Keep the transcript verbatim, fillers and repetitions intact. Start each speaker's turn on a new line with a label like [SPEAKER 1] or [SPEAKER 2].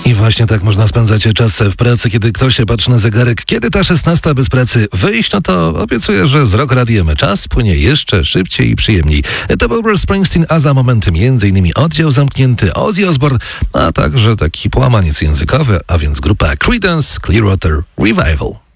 [SPEAKER 1] I właśnie tak można spędzać czas w pracy, kiedy ktoś się patrzy na zegarek. Kiedy ta szesnasta bez pracy wyjść, no to obiecuję, że z Rock Radiem czas płynie jeszcze szybciej i przyjemniej. To był Bruce Springsteen, a za moment między innymi Oddział Zamknięty, Ozzy Osbourne, a także taki połamaniec językowy, a więc grupa Creedence Clearwater Revival.